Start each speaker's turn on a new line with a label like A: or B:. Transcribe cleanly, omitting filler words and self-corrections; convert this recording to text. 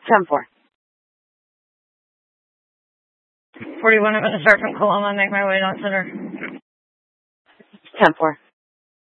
A: 10-4.
B: 41, I'm going to start from Coloma and make my way down center.
A: 10-4.